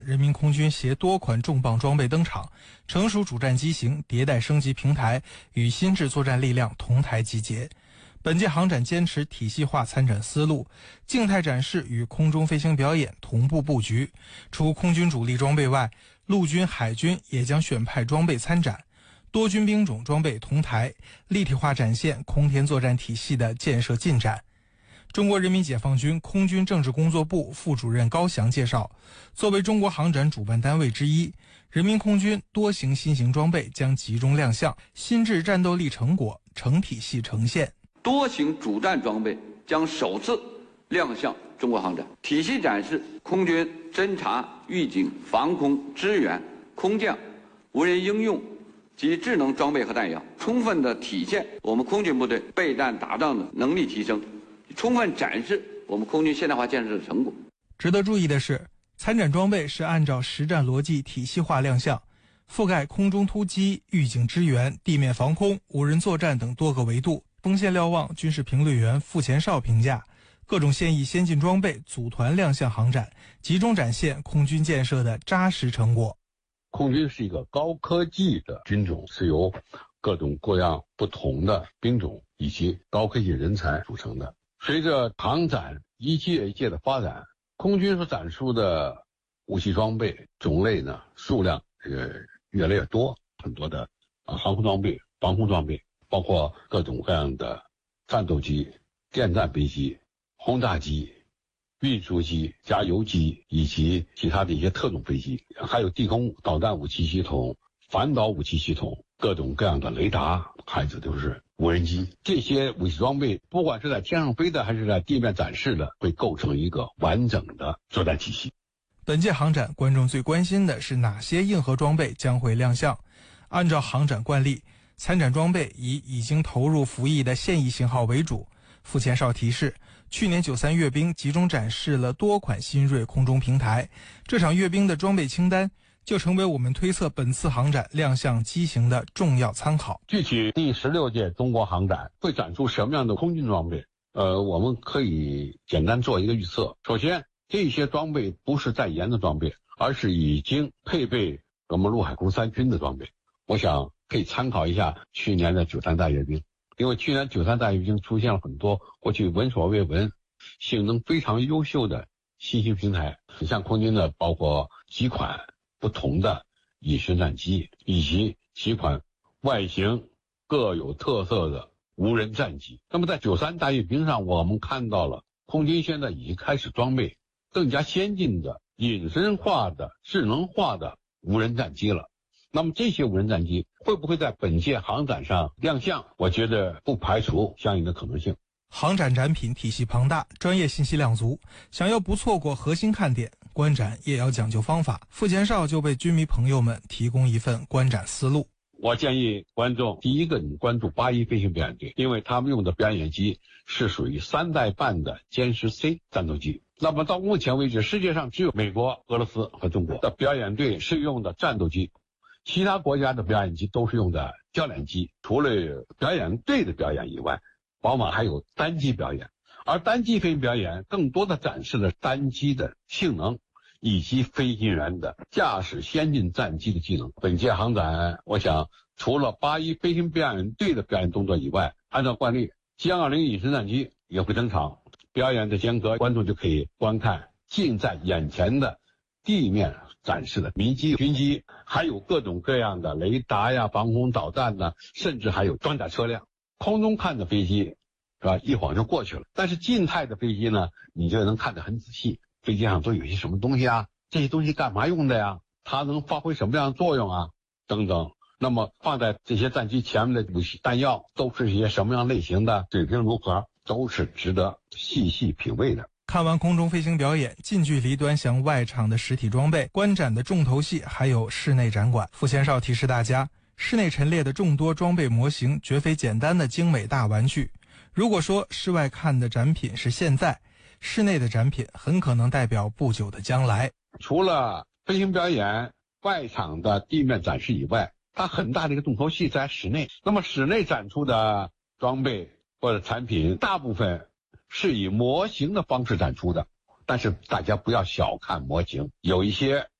人民空军携多款重磅装备登场，成熟主战机型、迭代升级平台与新质作战力量同台集结。本届航展坚持体系化参展思路，静态展示与空中飞行表演同步布局。除空军主力装备外，陆军、海军也将选派装备参展，多军兵种装备同台，立体化展现空天作战体系的建设进展。中国人民解放军空军政治工作部副主任高翔介绍，作为中国航展主办单位之一，人民空军多型新型装备将集中亮相，新质战斗力成果成体系呈现。 多型主战装备将首次亮相中国航展，体系展示空军侦察、预警、防空、支援、空降、无人应用及智能装备和弹药，充分地体现我们空军部队备战打仗的能力提升，充分展示我们空军现代化建设的成果。 值得注意的是，参展装备是按照实战逻辑体系化亮相，覆盖空中突击、预警支援、地面防空、无人作战等多个维度。锋线瞭望军事评论员傅前绍评价，各种现役先进装备组团亮相航展，集中展现空军建设的扎实成果。 空军是一个高科技的军种，是由各种各样不同的兵种以及高科技人才组成的。随着航展一届一届的发展，空军所展出的武器装备种类呢数量越来越多，很多的航空装备、防空装备，包括各种各样的战斗机、电战飞机、轰炸机、运输机、加油机以及其他的一些特种飞机，还有地空导弹武器系统、反导武器系统，各种各样的雷达，还有就是无人机。这些武器装备不管是在天上飞的还是在地面展示的，会构成一个完整的作战体系。 本届航展观众最关心的是哪些硬核装备将会亮相。按照航展惯例，参展装备以已经投入服役的现役型号为主。傅前绍提示，去年93阅兵集中展示了多款新锐空中平台，这场阅兵的装备清单就成为我们推测本次航展亮相机型的重要参考。 具体第16届中国航展会展出什么样的空军装备？我们可以简单做一个预测。首先，这些装备不是在研的装备，而是已经配备我们陆海空三军的装备。我想可以参考一下去年的93大阅兵，因为去年93大阅兵出现了很多过去闻所未闻、性能非常优秀的新型平台。像空军的包括几款不同的隐身战机，以及几款外形各有特色的无人战机。那么在93大阅兵上，我们看到了空军现在已经开始装备更加先进的隐身化的智能化的无人战机了。那么这些无人战机会不会在本届航展上亮相？我觉得不排除相应的可能性。 航展展品体系庞大，专业信息量足，想要不错过核心看点，观展也要讲究方法。傅前绍就为军迷朋友们提供一份观展思路。 我建议观众，第一个，你关注81飞行表演队，因为他们用的表演机是属于3代半的歼十 C 战斗机。那么到目前为止，世界上只有美国、俄罗斯和中国的表演队是用的战斗机，其他国家的表演机都是用的教练机。除了表演队的表演以外，往往还有单机表演，而单机飞行表演更多的展示了单机的性能以及飞行员的驾驶先进战机的技能。本届航展，我想除了81飞行表演队的表演动作以外，按照惯例，G220隐身战机也会登场。表演的间隔，观众就可以观看近在眼前的地面展示的民机、军机，还有各种各样的雷达呀、防空导弹呢，甚至还有装甲车辆。空中看的飞机是吧，一晃就过去了。但是静态的飞机呢，你就能看得很仔细，飞机上都有些什么东西啊，这些东西干嘛用的呀，它能发挥什么样的作用啊，等等。那么放在这些战机前面的武器弹药都是一些什么样类型的，水平如何，都是值得细细品味的。 看完空中飞行表演，近距离端详外场的实体装备，观展的重头戏还有室内展馆。傅前绍提示大家，室内陈列的众多装备模型绝非简单的精美大玩具。如果说室外看的展品是现在，室内的展品很可能代表不久的将来。 除了飞行表演、外场的地面展示以外，它很大的一个重头戏在室内。那么室内展出的装备或者产品，大部分是以模型的方式展出的，但是大家不要小看模型，有一些